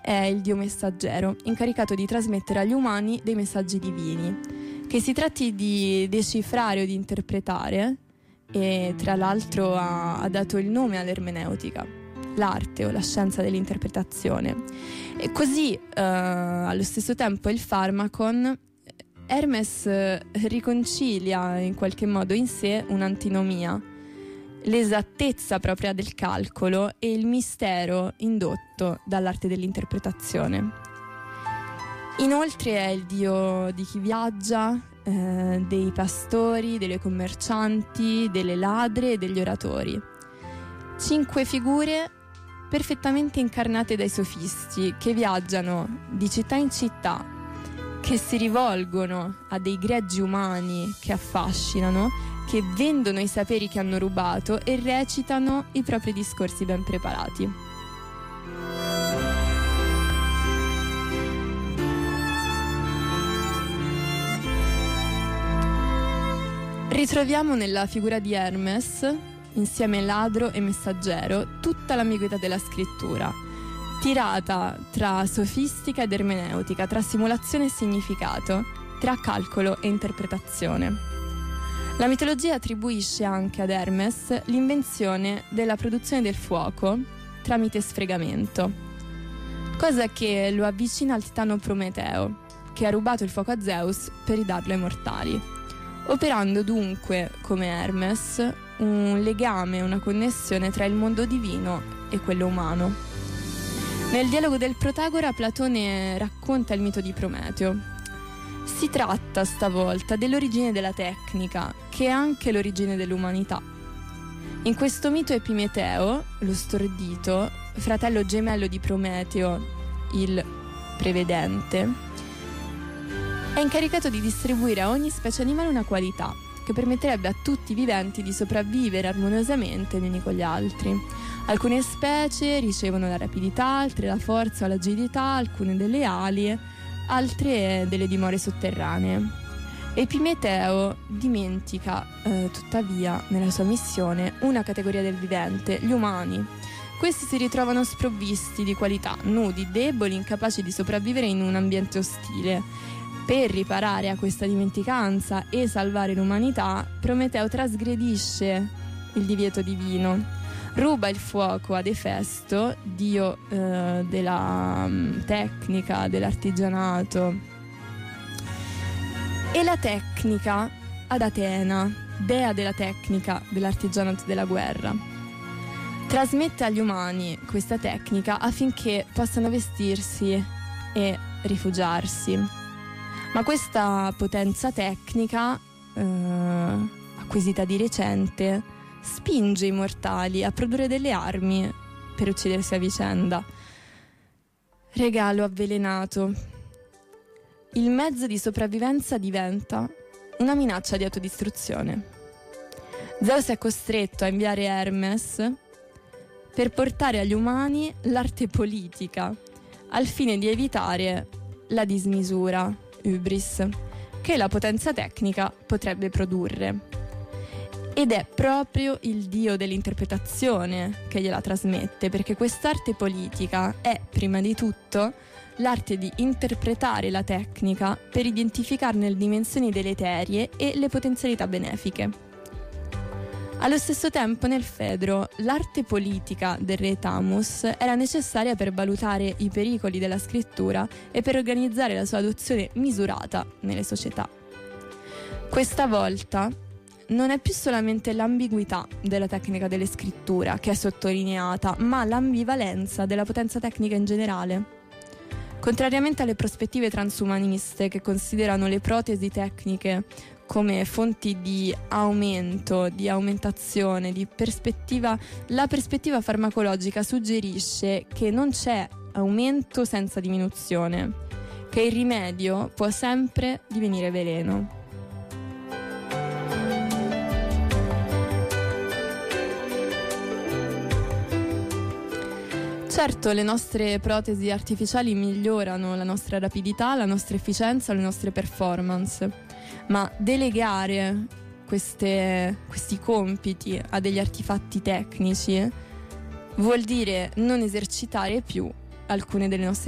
è il dio messaggero, incaricato di trasmettere agli umani dei messaggi divini. Che si tratti di decifrare o di interpretare, e tra l'altro ha dato il nome all'ermeneutica, l'arte o la scienza dell'interpretazione. E così allo stesso tempo il Pharmakon, Hermes riconcilia in qualche modo in sé un'antinomia, l'esattezza propria del calcolo e il mistero indotto dall'arte dell'interpretazione. Inoltre è il dio di chi viaggia, dei pastori, delle commercianti, delle ladre e degli oratori. 5 figure perfettamente incarnate dai sofisti che viaggiano di città in città, che si rivolgono a dei greggi umani che affascinano, che vendono i saperi che hanno rubato e recitano i propri discorsi ben preparati. Ritroviamo nella figura di Hermes, insieme ladro e messaggero, tutta l'ambiguità della scrittura, tirata tra sofistica ed ermeneutica, tra simulazione e significato, tra calcolo e interpretazione. La mitologia attribuisce anche ad Hermes l'invenzione della produzione del fuoco tramite sfregamento, cosa che lo avvicina al titano Prometeo, che ha rubato il fuoco a Zeus per ridarlo ai mortali, operando dunque, come Hermes, un legame, una connessione tra il mondo divino e quello umano. Nel dialogo del Protagora, Platone racconta il mito di Prometeo. Si tratta stavolta dell'origine della tecnica, che è anche l'origine dell'umanità. In questo mito Epimeteo, lo stordito, fratello gemello di Prometeo, il prevedente, è incaricato di distribuire a ogni specie animale una qualità che permetterebbe a tutti i viventi di sopravvivere armoniosamente gli uni con gli altri. Alcune specie ricevono la rapidità, altre la forza o l'agilità, alcune delle ali, altre delle dimore sotterranee. Epimeteo dimentica, tuttavia, nella sua missione, una categoria del vivente, gli umani. Questi si ritrovano sprovvisti di qualità, nudi, deboli, incapaci di sopravvivere in un ambiente ostile. Per riparare a questa dimenticanza e salvare l'umanità, Prometeo trasgredisce il divieto divino, ruba il fuoco ad Efesto, dio della tecnica, dell'artigianato, e la tecnica ad Atena, dea della tecnica, dell'artigianato e della guerra. Trasmette agli umani questa tecnica affinché possano vestirsi e rifugiarsi. Ma questa potenza tecnica, acquisita di recente, spinge i mortali a produrre delle armi per uccidersi a vicenda. Regalo avvelenato. Il mezzo di sopravvivenza diventa una minaccia di autodistruzione. Zeus è costretto a inviare Hermes per portare agli umani l'arte politica, al fine di evitare la dismisura, Hybris, che la potenza tecnica potrebbe produrre. Ed è proprio il dio dell'interpretazione che gliela trasmette, perché quest'arte politica è, prima di tutto, l'arte di interpretare la tecnica per identificarne le dimensioni deleterie e le potenzialità benefiche. Allo stesso tempo, nel Fedro, l'arte politica del re Thamus era necessaria per valutare i pericoli della scrittura e per organizzare la sua adozione misurata nelle società. Questa volta non è più solamente l'ambiguità della tecnica della scrittura che è sottolineata, ma l'ambivalenza della potenza tecnica in generale. Contrariamente alle prospettive transumaniste che considerano le protesi tecniche come fonti di aumento, di aumentazione, di perspettiva, la prospettiva farmacologica suggerisce che non c'è aumento senza diminuzione, che il rimedio può sempre divenire veleno. Certo, le nostre protesi artificiali migliorano la nostra rapidità, la nostra efficienza, le nostre performance, ma delegare questi compiti a degli artefatti tecnici vuol dire non esercitare più alcune delle nostre